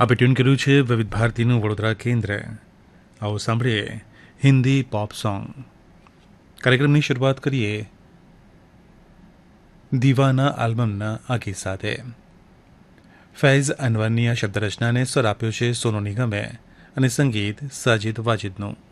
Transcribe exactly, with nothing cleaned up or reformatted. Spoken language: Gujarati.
આપણે ટ્યુન કર્યું છે વિવિધ ભારતીનું વડોદરા કેન્દ્ર. આવો સાંભળીએ હિન્દી પોપ સોંગ. કાર્યક્રમની શરૂઆત કરીએ દીવાના આલ્બમના આ ગીત સાથે. ફૈઝ અનવરની આ શબ્દરચનાને સ્વર આપ્યો છે સોનુ નિગમે અને સંગીત સાજિદ વાજિદનું.